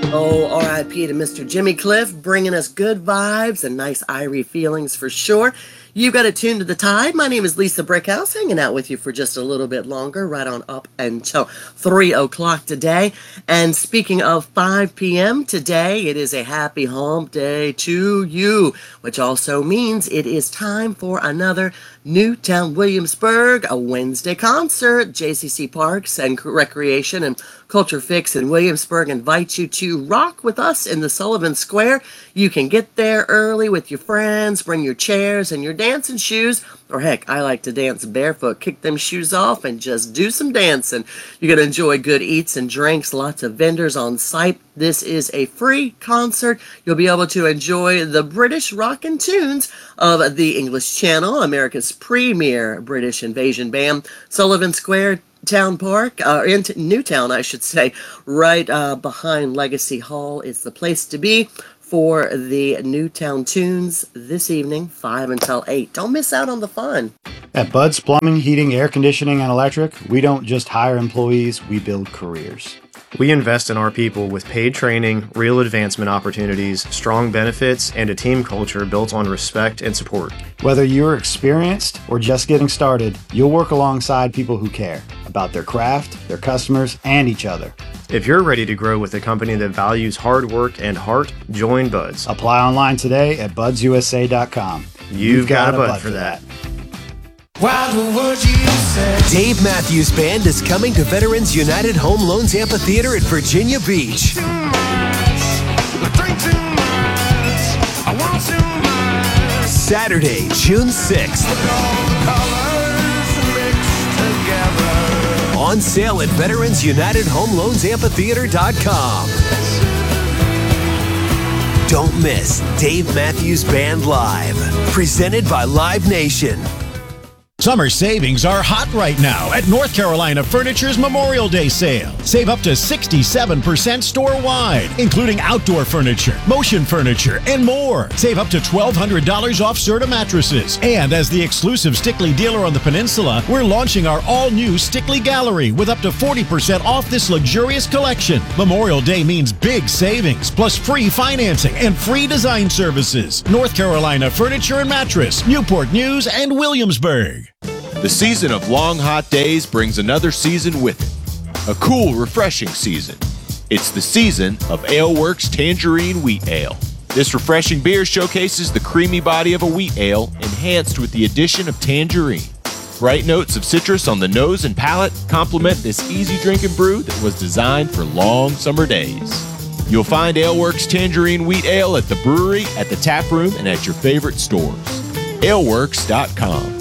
Oh, R.I.P. to Mr. Jimmy Cliff, bringing us good vibes and nice Irie feelings for sure. You got it tuned to the tide. My name is Lisa Brickhouse, hanging out with you for just a little bit longer, right on up until 3 o'clock today. And speaking of 5 p.m. today, it is a happy hump day to you, which also means it is time for another Newtown Williamsburg, a Wednesday concert. JCC Parks and Recreation and Culture Fix in Williamsburg invites you to rock with us in the Sullivan Square. You can get there early with your friends, bring your chairs and your dancing shoes, or heck, I like to dance barefoot. Kick them shoes off and just do some dancing. You're going to enjoy good eats and drinks, lots of vendors on site. This is a free concert. You'll be able to enjoy the British rockin' tunes of the English Channel, America's premier British invasion band, Sullivan Square, Town Park, in Newtown, I should say, right behind Legacy Hall is the place to be for the Newtown tunes this evening, 5 until 8. Don't miss out on the fun. At Bud's Plumbing, Heating, Air Conditioning, and Electric, we don't just hire employees, we build careers. We invest in our people with paid training, real advancement opportunities, strong benefits, and a team culture built on respect and support. Whether you're experienced or just getting started, you'll work alongside people who care about their craft, their customers, and each other. If you're ready to grow with a company that values hard work and heart, join Buds. Apply online today at budsusa.com. You've got a Bud for that. Dave Matthews Band is coming to Veterans United Home Loans Amphitheater at Virginia Beach. Saturday, June 6th. On sale at VeteransUnitedHomeLoansAmphitheater.com. Don't miss Dave Matthews Band Live, presented by Live Nation. Summer savings are hot right now at North Carolina Furniture's Memorial Day sale. Save up to 67% store-wide, including outdoor furniture, motion furniture, and more. Save up to $1,200 off Serta mattresses. And as the exclusive Stickley dealer on the peninsula, we're launching our all-new Stickley Gallery with up to 40% off this luxurious collection. Memorial Day means big savings, plus free financing and free design services. North Carolina Furniture and Mattress, Newport News, and Williamsburg. The season of long, hot days brings another season with it. A cool, refreshing season. It's the season of AleWorks Tangerine Wheat Ale. This refreshing beer showcases the creamy body of a wheat ale, enhanced with the addition of tangerine. Bright notes of citrus on the nose and palate complement this easy drinking brew that was designed for long summer days. You'll find AleWorks Tangerine Wheat Ale at the brewery, at the tap room, and at your favorite stores. AleWorks.com.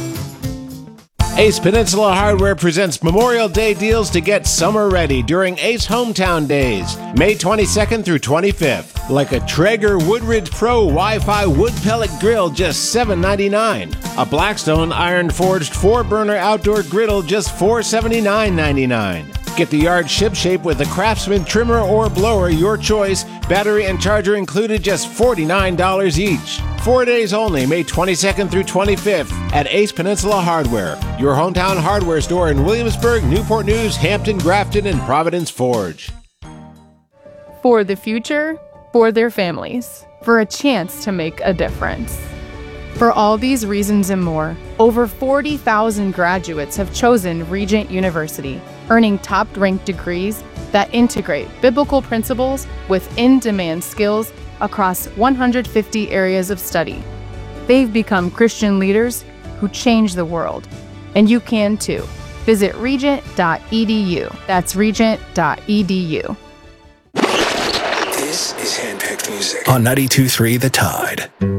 Ace Peninsula Hardware presents Memorial Day deals to get summer ready during Ace Hometown Days, May 22nd through 25th. Like a Traeger Woodridge Pro Wi-Fi wood pellet grill, just $7.99. A Blackstone iron forged 4-burner outdoor griddle, just $479.99. Get the yard ship shape with a Craftsman trimmer or blower, your choice. Battery and charger included, just $49 each. 4 days only, May 22nd through 25th at Ace Peninsula Hardware, your hometown hardware store in Williamsburg, Newport News, Hampton, Grafton, and Providence Forge. For the future, for their families, for a chance to make a difference. For all these reasons and more, over 40,000 graduates have chosen Regent University, earning top-ranked degrees that integrate biblical principles with in-demand skills across 150 areas of study. They've become Christian leaders who change the world, and you can too. Visit regent.edu. That's regent.edu. This is Handpicked Music on 92.3 The Tide.